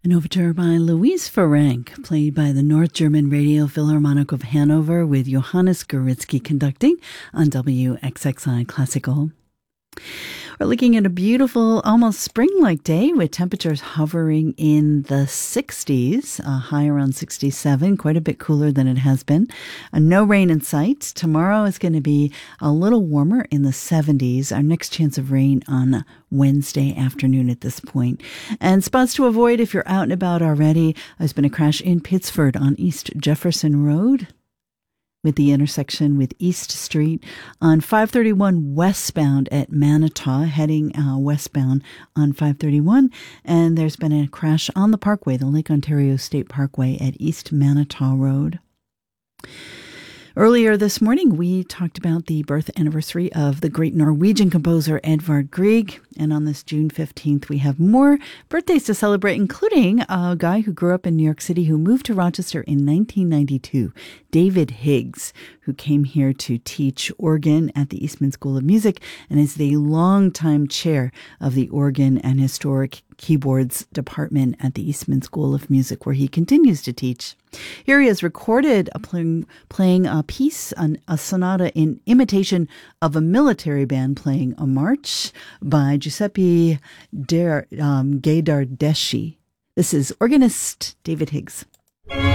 An overture by Louise Ferenc, played by the North German Radio Philharmonic of Hanover with Johannes Goritzky conducting on WXXI Classical. We're looking at a beautiful, almost spring-like day with temperatures hovering in the 60s, a high around 67, quite a bit cooler than it has been. No rain in sight. Tomorrow is going to be a little warmer in the 70s. Our next chance of rain on Wednesday afternoon at this point. And spots to avoid if you're out and about already. There's been a crash in Pittsford on East Jefferson Road, with the intersection with East Street on 531 westbound at Manitowoc, heading westbound on 531. And there's been a crash on the Parkway, the Lake Ontario State Parkway at East Manitowoc Road. Earlier this morning, we talked about the birth anniversary of the great Norwegian composer Edvard Grieg. And on this June 15th, we have more birthdays to celebrate, including a guy who grew up in New York City who moved to Rochester in 1992, David Higgs, who came here to teach organ at the Eastman School of Music and is the longtime chair of the Organ and Historic Keyboards Department at the Eastman School of Music, where he continues to teach. Here he has recorded playing a piece, a sonata in imitation of a military band playing a march by Giuseppe Gaidardeschi. This is organist David Higgs.